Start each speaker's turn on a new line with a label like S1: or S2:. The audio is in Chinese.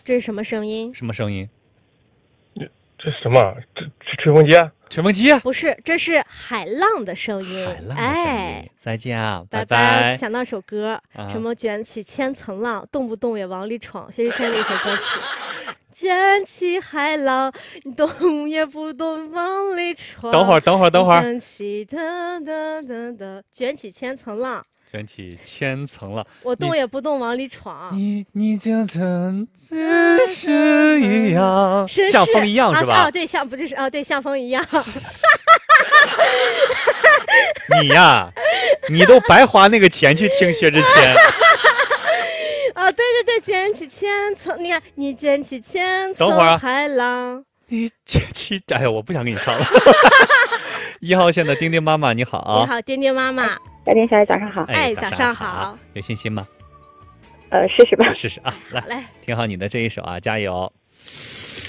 S1: 这是什么声音？
S2: 什么声音？
S3: 这什么？这吹风机啊？
S2: 吹风机？
S1: 不是，这是海浪的声音。
S2: 海浪的声音。
S1: 哎，
S2: 再见啊，
S1: 拜
S2: 拜。
S1: 想到首歌，什么卷起千层浪，动不动也往里闯，薛之谦的一首歌曲。卷起海浪，你动也不动往里闯。
S2: 等会儿。
S1: 卷起卷起千层浪。
S2: 卷起千层浪，
S1: 我动也不动往里闯。
S2: 你就跟只是一样，像风一样是吧？
S1: 对，像风一样。
S2: 你呀，你都白花那个钱去听薛之谦。
S1: 对，卷起千层，你看你卷起千层海浪。
S2: 你卷起，哎呀，我不想跟你唱了。1号线的丁丁妈妈，你好。
S1: 你好，丁丁妈妈。
S4: 小丁小姐早上好。
S1: 早上好。
S2: 有信心吗？
S4: 试试吧。
S2: 试试啊，
S1: 来，
S2: 听好你的这一首啊，加油。